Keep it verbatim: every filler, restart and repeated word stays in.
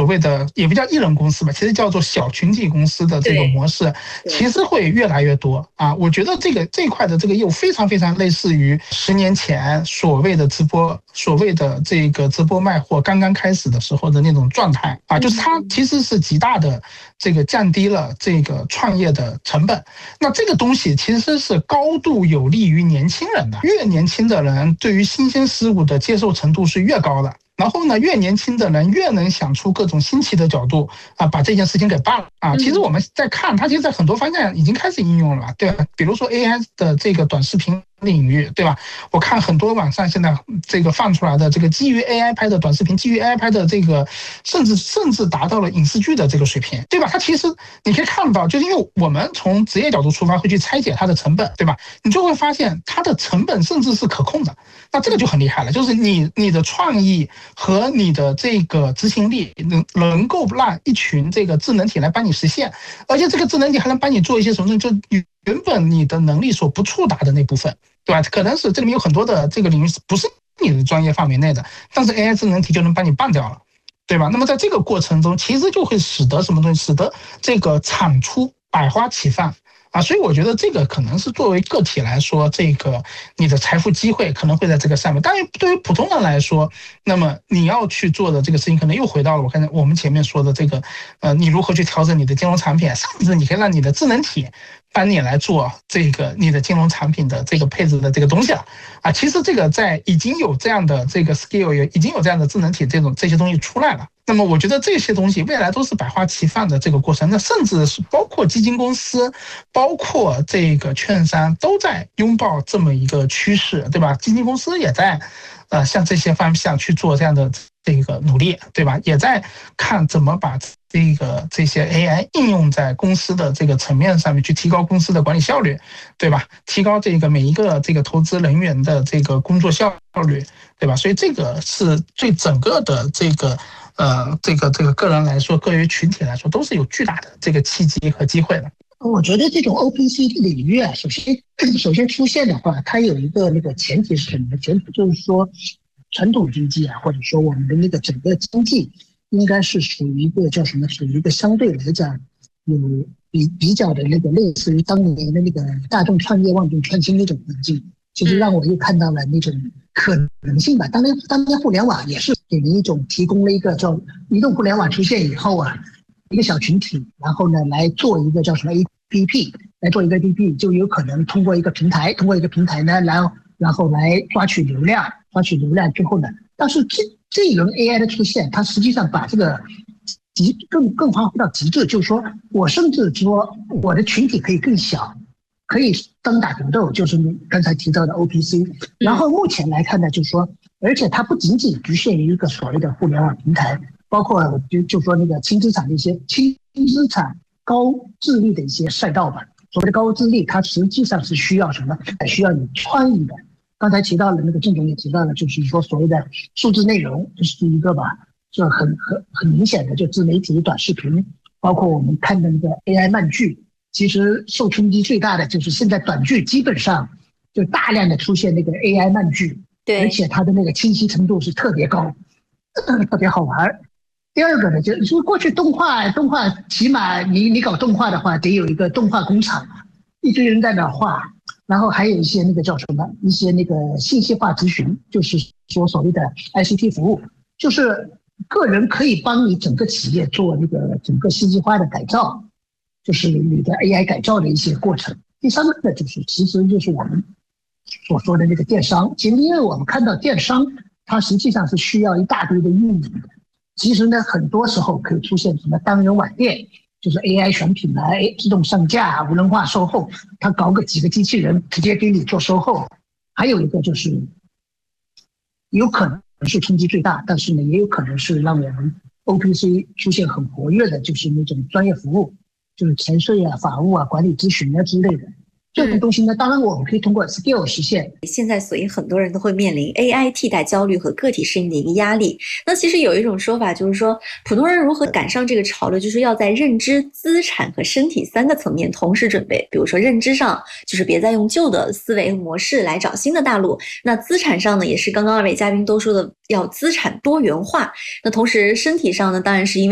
所谓的也不叫艺人公司吧，其实叫做小群体公司的这个模式，其实会越来越多啊。我觉得这个这一块的这个业务非常非常类似于十年前所谓的直播，所谓的这个直播卖货刚刚开始的时候的那种状态啊，就是它其实是极大的这个降低了这个创业的成本。那这个东西其实是高度有利于年轻人的，越年轻的人对于新鲜事物的接受程度是越高的。然后呢，越年轻的人越能想出各种新奇的角度啊，把这件事情给办了啊。其实我们在看，它其实在很多方向已经开始应用了，对吧？比如说 A I 的这个短视频领域，对吧？我看很多网上现在这个放出来的这个基于 A I 拍的短视频，基于 A I 拍的这个，甚至甚至达到了影视剧的这个水平，对吧？它其实你可以看到，就是因为我们从职业角度出发会去拆解它的成本，对吧？你就会发现它的成本甚至是可控的，那这个就很厉害了，就是你你的创意和你的这个执行力能能够让一群这个智能体来帮你实现，而且这个智能体还能帮你做一些什么，就原本你的能力所不触达的那部分，对吧？可能是这里面有很多的这个领域不是你的专业范围内的，但是 A I 智能体就能帮你办掉了，对吧？那么在这个过程中，其实就会使得什么东西，使得这个产出百花齐放。啊，所以我觉得这个可能是作为个体来说，这个你的财富机会可能会在这个上面。但是对于普通人来说，那么你要去做的这个事情，可能又回到了我刚才我们前面说的这个，呃，你如何去调整你的金融产品，甚至你可以让你的智能体帮你来做这个你的金融产品的这个配置的这个东西了。啊，其实这个在已经有这样的这个 skill， 也已经有这样的智能体这种这些东西出来了。那么我觉得这些东西未来都是百花齐放的这个过程，那甚至是包括基金公司，包括这个券商都在拥抱这么一个趋势，对吧？基金公司也在，呃，向这些方向去做这样的这个努力，对吧？也在看怎么把这个这些 A I 应用在公司的这个层面上面，去提高公司的管理效率，对吧？提高这个每一个这个投资人员的这个工作效率，对吧？所以这个是对整个的这个。呃，这个这个个人来说，个人群体来说，都是有巨大的这个契机和机会的。 我觉得这种 O P C 领域啊，首先首先出现的话，它有一个那个前提是什么？前提就是说，传统经济啊，或者说我们的那个整个经济，应该是属于一个叫什么？属于一个相对来讲有比比较的那个类似于当年的那个大众创业、万众创新那种环境。其实让我又看到了那种可能性吧。当年当年互联网也是给你一种提供了一个叫移动互联网出现以后啊，一个小群体，然后呢来做一个叫什么 A P P， 来做一个 A P P， 就有可能通过一个平台，通过一个平台呢，然后然后来抓取流量，抓取流量之后呢，但是这这一轮 A I 的出现，它实际上把这个极更更发挥到极致，就是说我甚至说我的群体可以更小。可以单打独斗，就是你刚才提到的 O P C。然后目前来看呢，就是说，而且它不仅仅局限于一个所谓的互联网平台，包括就就说那个轻资产的一些轻资产、高智力的一些赛道吧。所谓的高智力，它实际上是需要什么？需要有创意的。刚才提到了那个郑总也提到了，就是说所谓的数字内容，这是一个吧，这很很很明显的，就自媒体、短视频，包括我们看的那个 A I 漫剧。其实受冲击最大的就是现在短剧基本上就大量的出现那个 A I 漫剧，对，而且它的那个清晰程度是特别高，特别好玩。第二个呢，就是过去动画动画起码你你搞动画的话，得有一个动画工厂，一堆人在那画，然后还有一些那个叫什么，一些那个信息化咨询，就是说所谓的 I C T 服务，就是个人可以帮你整个企业做那个整个信息化的改造。就是你的 A I 改造的一些过程。第三个呢，就是其实就是我们所说的那个电商。其实因为我们看到电商，它实际上是需要一大堆的运营的。其实呢，很多时候可以出现什么单人网店，就是 A I 选品来自动上架、无人化售后，它搞个几个机器人直接给你做售后。还有一个就是有可能是冲击最大，但是呢，也有可能是让我们 O P C 出现很活跃的，就是那种专业服务。就是财税啊、法务啊、管理咨询啊之类的这种东西呢，当然我们可以通过 skill 实现。 现在所以很多人都会面临 A I 替代焦虑和个体适应的一个压力。那其实有一种说法就是说，普通人如何赶上这个潮流，就是要在认知、资产和身体三个层面同时准备。比如说认知上，就是别再用旧的思维模式来找新的大陆。那资产上呢，也是刚刚二位嘉宾都说的要资产多元化。那同时身体上呢，当然是因为